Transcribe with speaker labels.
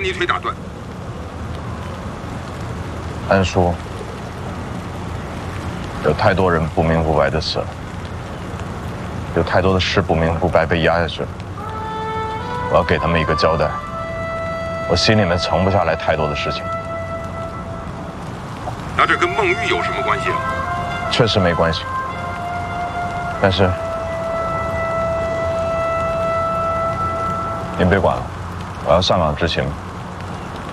Speaker 1: 你腿打断。
Speaker 2: 安叔，有太多人不明不白的死了，有太多的事不明不白被压下去了。我要给他们一个交代。我心里面盛不下来太多的事情。
Speaker 1: 那这跟孟玉有什么关系啊？
Speaker 2: 确实没关系，但是您别管了，我要上岗执勤。